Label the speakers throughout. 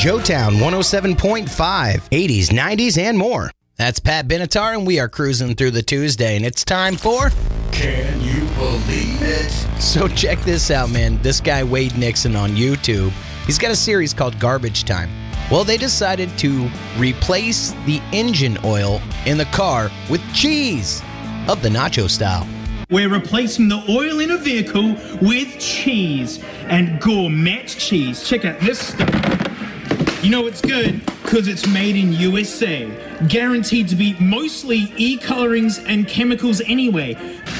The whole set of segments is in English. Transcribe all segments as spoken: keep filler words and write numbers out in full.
Speaker 1: Joetown one oh seven point five, eighties, nineties, and more. That's Pat Benatar, and we are cruising through the Tuesday, and it's time for...
Speaker 2: Can you believe it?
Speaker 1: So check this out, man. This guy, Wade Nixon, on YouTube, he's got a series called Garbage Time. Well, they decided to replace the engine oil in the car with cheese of the nacho style.
Speaker 3: We're replacing the oil in a vehicle with cheese, and gourmet cheese. Check out this stuff. You know it's good because it's made in U S A. Guaranteed to be mostly e-colorings and chemicals anyway.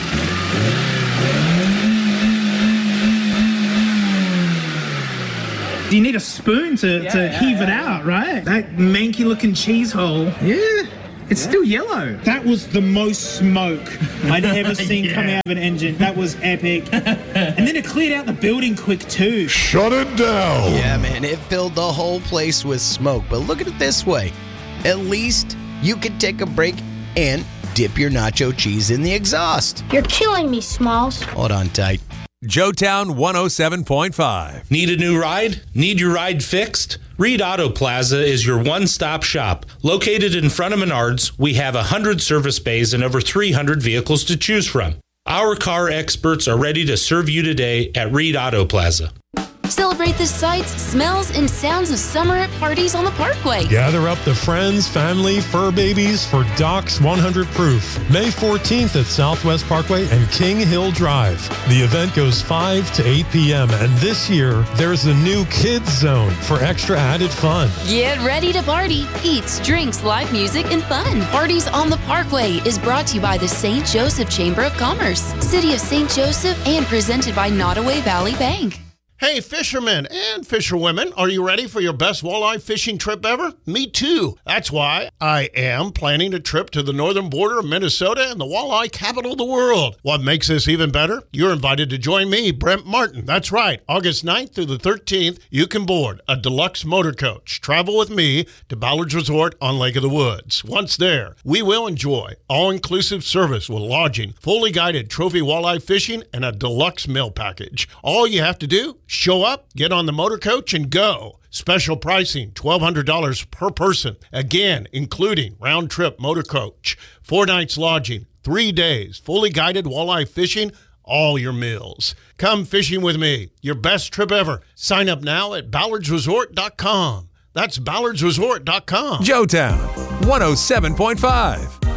Speaker 3: Do you need a spoon to,
Speaker 4: yeah,
Speaker 3: to
Speaker 4: yeah,
Speaker 3: heave
Speaker 4: yeah,
Speaker 3: it
Speaker 4: yeah.
Speaker 3: out, right? That manky looking cheese hole. Yeah. It's yeah. still yellow. That was the most smoke I'd ever seen yeah. come out of an engine. That was epic. And then it cleared out the building quick too.
Speaker 2: Shut it down.
Speaker 1: Yeah, man, it filled the whole place with smoke. But look at it this way. At least you could take a break and dip your nacho cheese in the exhaust.
Speaker 5: You're killing me, Smalls.
Speaker 1: Hold on tight.
Speaker 6: Joetown one oh seven point five.
Speaker 7: Need a new ride? Need your ride fixed? Reed Auto Plaza is your one-stop shop. Located in front of Menards, we have one hundred service bays and over three hundred vehicles to choose from. Our car experts are ready to serve you today at Reed Auto Plaza.
Speaker 8: Celebrate the sights, smells, and sounds of summer at parties on the Parkway.
Speaker 9: Gather up the friends, family, fur babies for Doc's one hundred Proof. May fourteenth at Southwest Parkway and King Hill Drive. The event goes five to eight p.m. and this year, there's a new Kids Zone for extra added fun.
Speaker 8: Get ready to party. Eats, drinks, live music, and fun. Parties on the Parkway is brought to you by the Saint Joseph Chamber of Commerce, City of Saint Joseph, and presented by Nottoway Valley Bank.
Speaker 10: Hey, fishermen and fisherwomen, are you ready for your best walleye fishing trip ever? Me too. That's why I am planning a trip to the northern border of Minnesota and the walleye capital of the world. What makes this even better? You're invited to join me, Brent Martin. That's right. August ninth through the thirteenth, you can board a deluxe motor coach. Travel with me to Ballard's Resort on Lake of the Woods. Once there, we will enjoy all-inclusive service with lodging, fully guided trophy walleye fishing, and a deluxe meal package. All you have to do, show up, get on the motor coach, and go. Special pricing, twelve hundred dollars per person. Again, including round-trip motor coach, four nights lodging, three days, fully guided walleye fishing, all your meals. Come fishing with me. Your best trip ever. Sign up now at ballards resort dot com. That's ballards resort dot com.
Speaker 6: Joetown one oh seven point five.